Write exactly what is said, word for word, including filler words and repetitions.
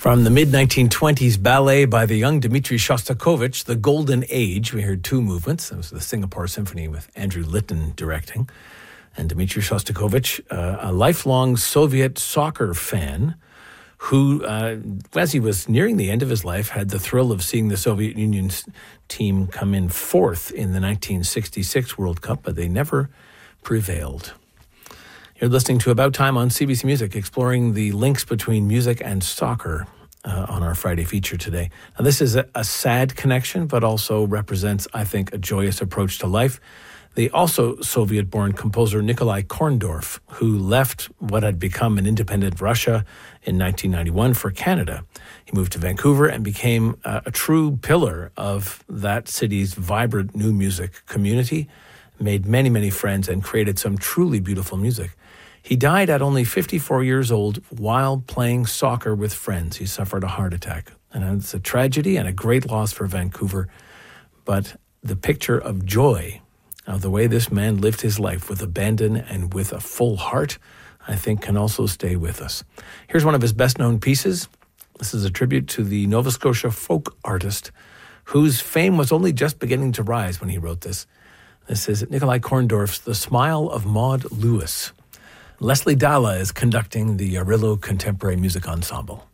From the mid nineteen twenties ballet by the young Dmitri Shostakovich, The Golden Age, we heard two movements. It was the Singapore Symphony with Andrew Litton directing. And Dmitri Shostakovich, uh, a lifelong Soviet soccer fan who, uh, as he was nearing the end of his life, had the thrill of seeing the Soviet Union's team come in fourth in the nineteen sixty-six World Cup, but they never prevailed. You're listening to About Time on C B C Music, exploring the links between music and soccer uh, on our Friday feature today. Now, this is a, a sad connection, but also represents, I think, a joyous approach to life. The also Soviet-born composer Nikolai Korndorf, who left what had become an independent Russia in nineteen ninety-one for Canada. He moved to Vancouver and became uh, a true pillar of that city's vibrant new music community, made many, many friends, and created some truly beautiful music. He died at only fifty-four years old while playing soccer with friends. He suffered a heart attack. And it's a tragedy and a great loss for Vancouver. But the picture of joy, of the way this man lived his life with abandon and with a full heart, I think can also stay with us. Here's one of his best-known pieces. This is a tribute to the Nova Scotia folk artist whose fame was only just beginning to rise when he wrote this. This is Nikolai Korndorf's The Smile of Maud Lewis. Leslie Dalla is conducting the Arillo Contemporary Music Ensemble.